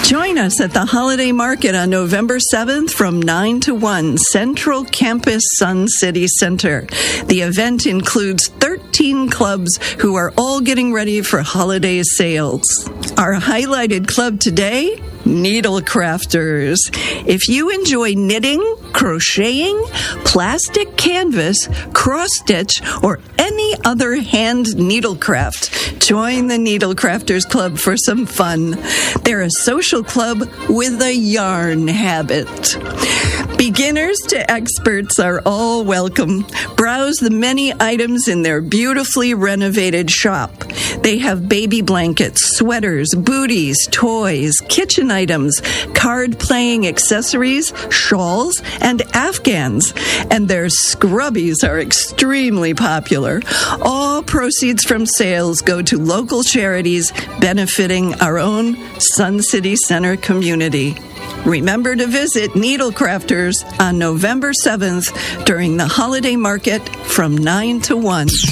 Join us at the Holiday Market on November 7th from 9 to 1, Central Campus Sun City Center. The event includes 13 clubs who are all getting ready for holiday sales. Our highlighted club today, Needle Crafters. If you enjoy knitting, crocheting, plastic canvas, cross-stitch, or any other hand needlecraft, join the Needle Crafters Club for some fun. They're a social club with a yarn habit. Beginners to experts are all welcome. Browse the many items in their beautifully renovated shop. They have baby blankets, sweaters, booties, toys, kitchen items, card-playing accessories, shawls, and afghans. And their scrubbies are extremely popular. All proceeds from sales go to local charities benefiting our own Sun City Center community. Remember to visit Needle Crafters on November 7th during the holiday market from 9 to 1.